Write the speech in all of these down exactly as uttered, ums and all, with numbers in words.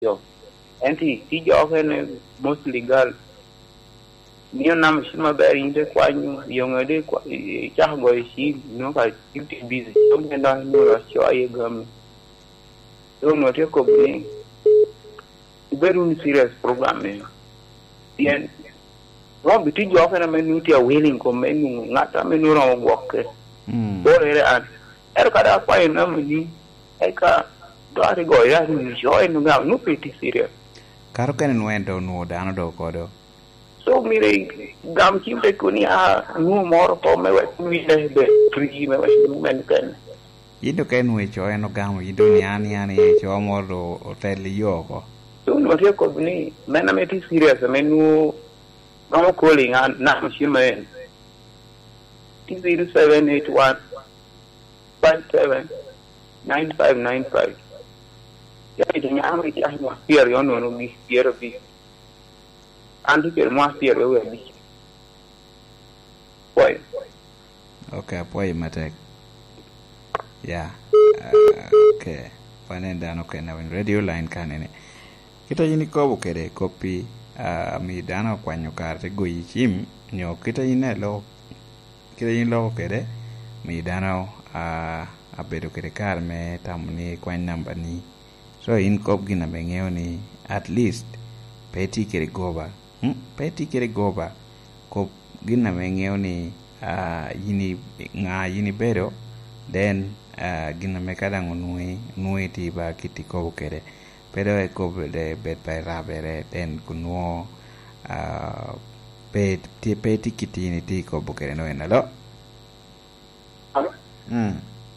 Yo, enti tijo kene mostly girl. Niyo na mshima bari inde kwa nyu yongede kwa chago ishi no ka fifty busy. Yo ngenda no cho aye gam. Yo no te ko bring. Very serious program me. Yen ro biti jo kene menu ti willing ko menu ngata menu ro wokke. Mm. Do re an. Er kada kwa ina mni. Eka do ari go ya ni jo enu gam no pretty serious. Karo kene nuendo nuo dano do kodo. So mire gam chimte kuni a nu moro po me we mi le de free me we men ken. Yindo ke nuo cho eno gam yindo ni ani ani e cho moro hotel yoko. So no rie ko ni mena me ti serious me nu no calling an na machine T zero seven eight one five seven nine five nine five. Ya ito niya ang iti ahima pier yon no no bi pier bi. Andi pier mo pier we bi. Boy. Okay, boy matek. Yeah. Uh, okay. Panenda no kena win radio line kanene. Kita yini ko bukere kopi uh, mi dano kwanyo karte go yichim nyo kita yine lo kita yini lo kere mi dano uh, abedo kere karme tamuni kwan namba ni. So in kop gina mengeo ni at least peti kere goba. Hmm? Peti kere goba. Kop gina mengeo ni uh, yini nga yini bedo then uh, gina mekada ngunui nui tiba kiti kobo kere. Pero e kobo de bet by rabere then kunuo uh, pet ti peti kiti ni ti kobo kere no enalo. Hello? Hmm.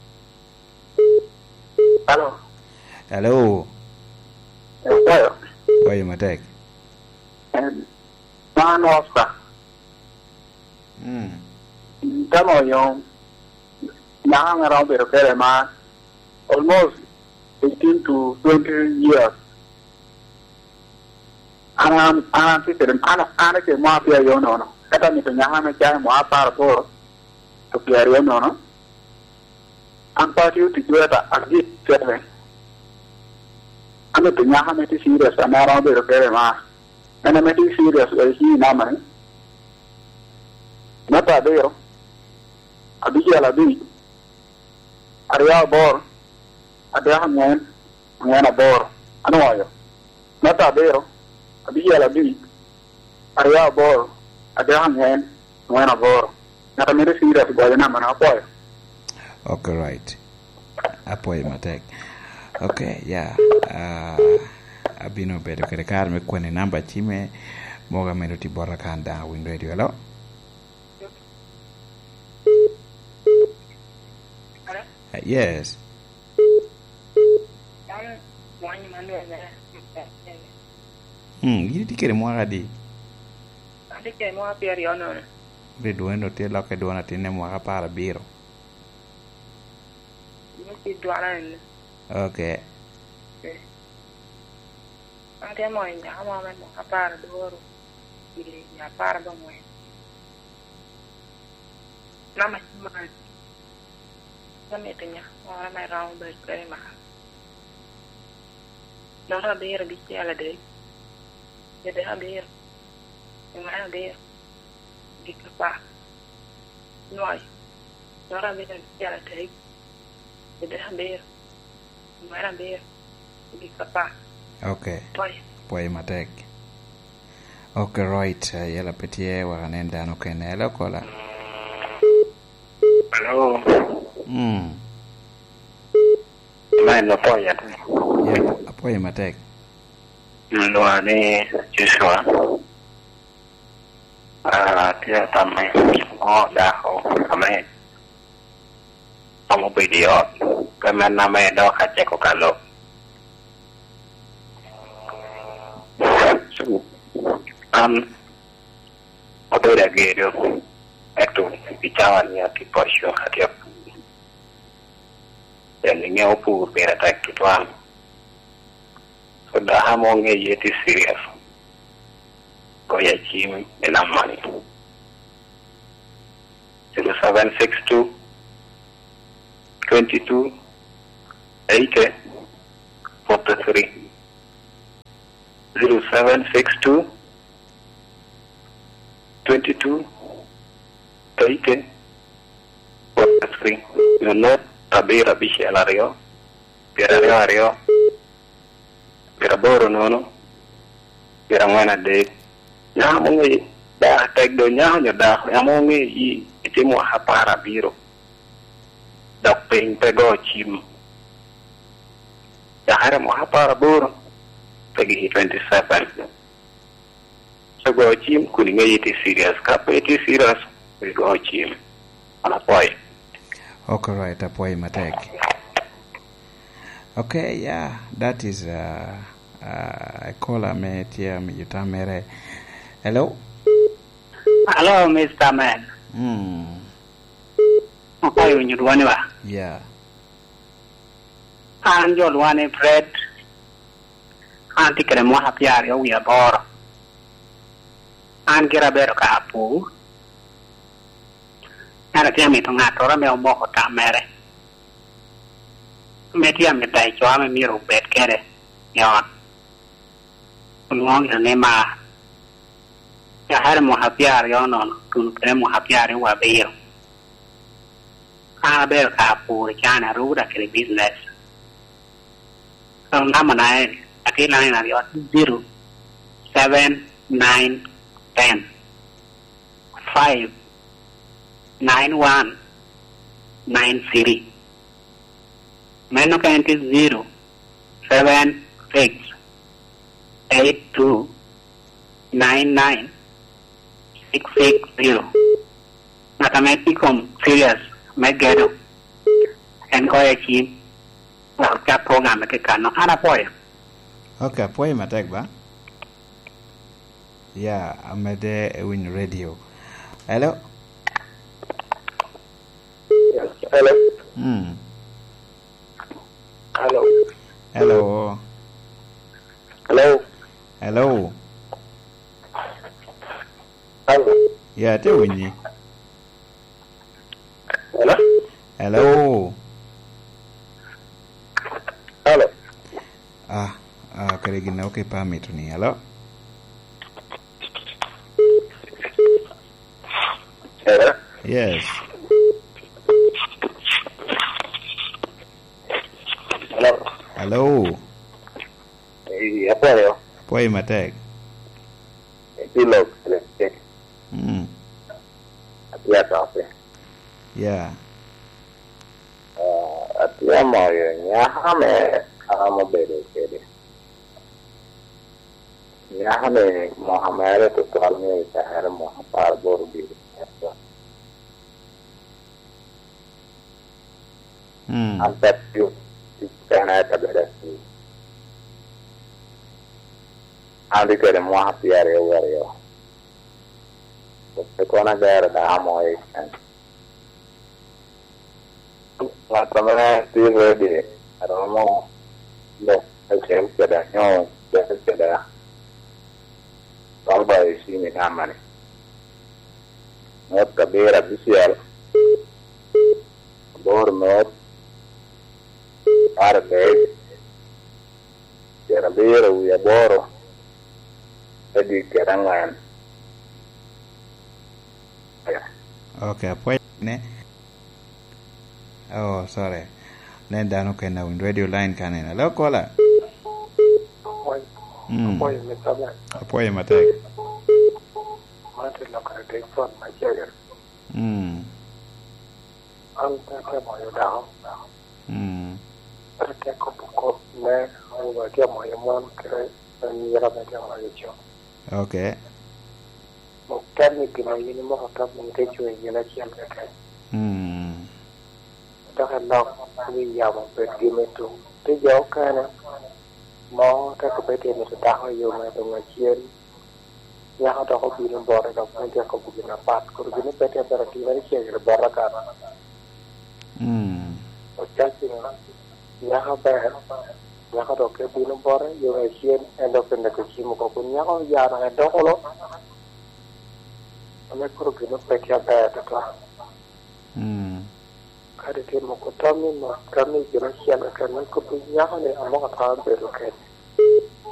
Hello. Hello. Hello. Why you matek? And man Oscar. Hmm. Tamo yung nang around pero kere ma almost eighteen to twenty years. Anam anam ti kere ana ana ke ma pia yo no no. Kata ni penyaha me kaya mo apar por to kere yo no no. Ang pati ti kueta agi kere. Ano penyaha me ti serious ana around pero kere ma. Ana me ti serious e hi na ma. Nata deo. Abiji ala bi. Ariya bor. Ada ngen ngen bor. Ano ayo. Nata deo. Abiji ala bi. Ariya bor. Ada ngen ngen bor. Nata mere serious go na mana apoy. Okay, right. Apoy matek. Okay, yeah. Uh, abino bedo kere karme kwenye namba chime moga mendo tibora kanda win radio. Hello? Hello? Uh, yes. Hmm, gini tikere mwaga di. Andi ke mo apier yo no. Be duendo te lo ke duana tine mwaga para biro. Ni ti duana ni. Okay. Ande mo nya mo men mo apar doro. Ili ya par do mo. Nama ma. Kami tanya, orang mai round ber kare ma. Nora ber bi ti ala de. Ya de ha ber. Ma ber. Di kapa. Noi. Nora ber ti ala de. Ya de ha ber. Ma ber. Di kapa. Okay. Poi. Poi matek. Okay, right. Uh, yala petie wakanenda no kene. Hello, kola. Hello. Hmm. Man no poya. Yeah, apoy matek. Lo ani Joshua. Ah, dia tamai. Oh, dah oh, tamai. Kamu video. Kamu nama do kace ko kalo. Um, odo da gedo. Eto bitawan ya tipo sio hatiap. Dan ingin opu pera tak tuan. Sudah hamonge yeti serius. Koya chim elam money. zero seven six two twenty two eighty forty three. zero seven six two twenty-two thirty three. You know, Tabira Bishelario, Pirario, Piraboro Nono, Piramana de Yamongi, da take the Yanya da Yamongi, Itimo Hapara Biro, Dok Ping Pego Chim. Yahara Mohapara Boro, Peggy twenty-seven. So go Chim, couldn't get it serious, cap it is serious, we go Chim on a point. Okay, right, a point, Matek. Okay, yeah, that is uh, uh, I call a mate here, Yutamere. Hello? Hello, Mister Man. Hmm. Okay, when you do anyway. Yeah. And you'll want a bread. And take a more happy area we are born. And get a better capu. And a jammy to not or a male mock mare. Medium the day to a mirror bed carry. Yawn. Long the name are. I had a more happy area on to the more happy area were beer. I bear capu, China road at the business. So, number nine, at the line of your zero, seven, nine, ten, five, nine, one, nine, three. Menu count is zero, seven, six, eight, two, nine, nine, six, six, zero. Mathematicum, serious, Megado, and go achieve. Well, that program I can not have a point. Okay, point Matek ba? Yeah, I'm at the win radio. Hello? Yes, hello. Hmm. Hello. Hello. Hello. Hello. Hello. Yeah, te winyi. Hello. Hello. Hello. Ah, ah, karigina okay pa mito ni. Hello? Hello. Yes. Hello. Hello. Eh, apa ya? Poi Matek. Epilog. Eh, Hmm. ya apa? Yeah. Ah, atia mau ya hame ama bede kede. Ya hame Muhammad to kalme shahar Muhammad bor bi. Hmm. Antat yu kana ta bede. Andi kede Muhammad yare yare yo. Kona gara da amo e. Matamana ti ready. Aromo no, okay, kada no, kada kada. Talba isi ni namani. Not kabera bisial. Bor not. Arbe. Kera bera uya boro. Jadi kerangan. Okay, poi ne. Oh, sorry. Then down okay now in radio line can in. Hello, caller. Hmm. Poi me tabe. Poi Matek. Mate lo kare take from my chair. Hmm. Ang ta mo yo dao. Hmm. Ate ko ko ne o ba ke mo yo mon kre ni yara me ke mo yo cho. Okay. Mo kani ki no yini mo ta mo te chu yi na chiam ke ke. Hmm. Ta ha no ni ya mo pe ki me tu. Te yo ka na mo ta ko pe te me ta ho yo me to ma chien. Ya ha ta ko bi no bo ra ko te ko bi na pat ko bi ne pe te ta ti na chi re bo ra ka. Hmm. O cha chi na ya ha ba ya ha do ke bi no bo ra yo me chien en do pe ne ko chi mo ko ko nya ko ya na do ko lo. Ame ko bi no pe ke ba ta ka. Hmm. Kade te mo ko tami mo kami jira siya ka kan ko bi nya ko ne amo ka ta be ro ke.